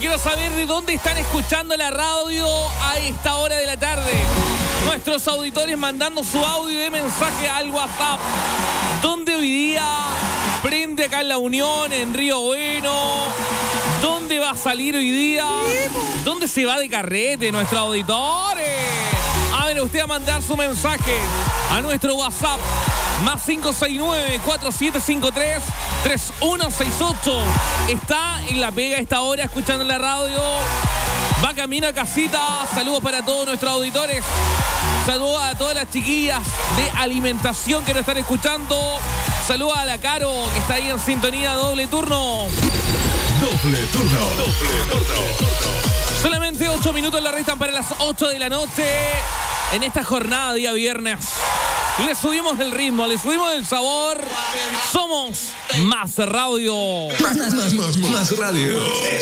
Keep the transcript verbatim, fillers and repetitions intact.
Quiero saber de dónde están escuchando la radio a esta hora de la tarde. Nuestros auditores mandando su audio de mensaje al WhatsApp. ¿Dónde hoy día prende acá en La Unión, en Río Bueno? ¿Dónde va a salir hoy día? ¿Dónde se va de carrete nuestros auditores? A ver, usted a mandar su mensaje a nuestro WhatsApp. Más cinco seis nueve, cuatro siete cinco tres, tres uno seis ocho. Está en la pega a esta hora escuchando la radio. Va camino a casita. Saludos para todos nuestros auditores. Saludos a todas las chiquillas de alimentación que nos están escuchando. Saludos a la Caro que está ahí en sintonía doble turno. Doble turno. Doble turno. Solamente ocho minutos le restan para las ocho de la noche. En esta jornada, día viernes. Le subimos el ritmo, le subimos el sabor. Somos Más Radio. Más, más, más, más, más radio.